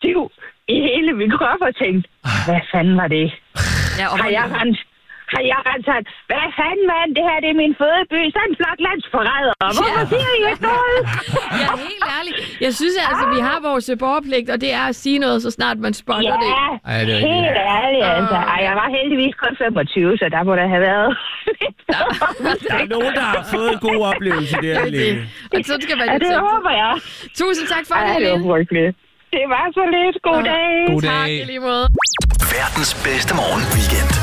stiv i hele min krop og tænkte, hvad fanden var det? Ja, Har jeg rent sagt, hvad fanden, mand, det her det er min fødeby, sådan en flok landsforræder. Hvorfor siger I ikke noget? Ja, helt ærligt. Jeg synes altså, vi har vores borgerpligt, og det er at sige noget, så snart man spotter det. Ja, helt ærligt, altså. Ej, jeg var heldigvis kun 25, så der må der have været. Der er nogen, der har fået en god oplevelse der, Helene. Og så skal man det håber jeg. Tusind tak for det, Helene. Det var så lidt. God dag. God dag. Tak i lige måde. Verdens bedste morgenweekend.